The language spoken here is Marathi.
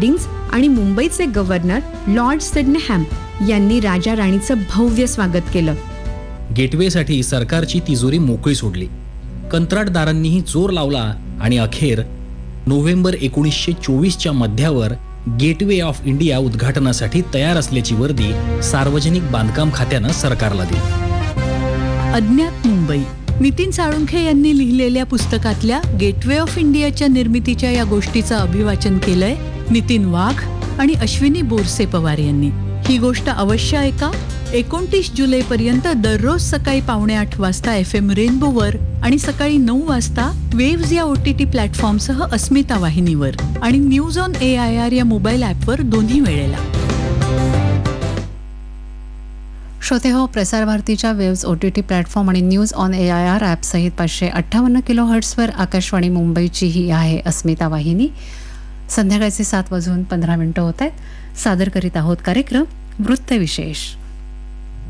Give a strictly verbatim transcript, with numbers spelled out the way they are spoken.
हार्डिंग्ज आणि मुंबईचे गव्हर्नर लॉर्ड सिडनेहॅम यांनी राजा राणीचं भव्य स्वागत केलं. गेटवेसाठी सरकारची तिजोरी मोकळी सोडली. कंत्राटदारांनीही जोर लावला आणि अखेर नोव्हेंबर एकोणीसशे चोवीसच्या मध्यावर गेटवे ऑफ इंडिया उद्घाटनासाठी तयार असल्याची वर्दी सार्वजनिक बांधकाम खात्यानं सरकारला दिली. अज्ञात मुंबई नितीन साळुंखे यांनी लिहिलेल्या पुस्तकातल्या गेटवे ऑफ इंडियाच्या निर्मितीच्या या गोष्टीचं अभिवाचन केलंय नितीन वाघ आणि अश्विनी बोरसे पवार यांनी. ही गोष्ट अवश्य ऐका. एकोणतीस जुलै पर्यंत दररोज सकाळी पावणे आठ वाजता एफ एम रेनबोवर आणि सकाळी नऊ वाजता वेव्ज या ओ टी टी प्लॅटफॉर्मसह अस्मिता वाहिनीवर आणि news on A I R या मोबाईल ॲपवर दोन्ही वेळेला. श्रोते हो, प्रसार भारतीच्या waves O T T platform आणि news on A I R ॲपसहित पाचशे अठ्ठावन्न किलो हर्ट्सवर आकाशवाणी मुंबईची ही आहे अस्मिता वाहिनी. संध्याकाळचे सात वाजून पंधरा मिनिटं होत आहेत. सादर करीत आहोत कार्यक्रम वृत्तविशेष.